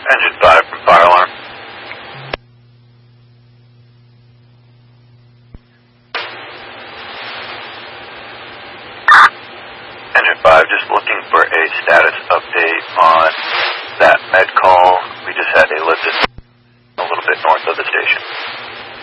Engine 5 from fire alarm. Engine 5, just looking for a status update on